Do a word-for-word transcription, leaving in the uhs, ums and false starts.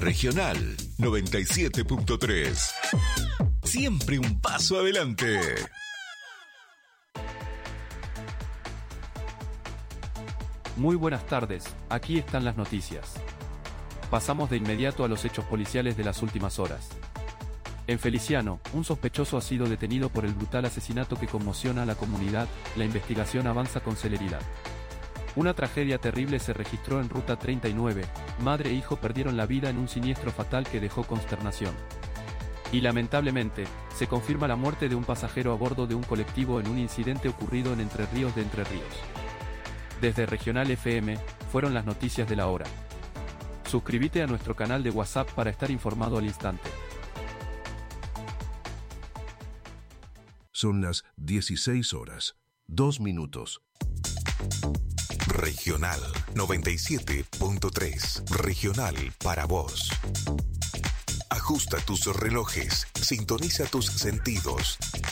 Regional noventa y siete punto tres. Siempre un paso adelante. Muy buenas tardes, aquí están las noticias. Pasamos de inmediato a los hechos policiales de las últimas horas. En Feliciano, un sospechoso ha sido detenido por el brutal asesinato que conmociona a la comunidad. La investigación avanza con celeridad. Una tragedia terrible se registró en Ruta treinta y nueve, madre e hijo perdieron la vida en un siniestro fatal que dejó consternación. Y lamentablemente, se confirma la muerte de un pasajero a bordo de un colectivo en un incidente ocurrido en Entre Ríos de Entre Ríos. Desde Regional F M, fueron las noticias de la hora. Suscríbete a nuestro canal de WhatsApp para estar informado al instante. Son las dieciséis horas, dos minutos. Regional noventa y siete punto tres. Regional para vos. Ajusta tus relojes, sintoniza tus sentidos.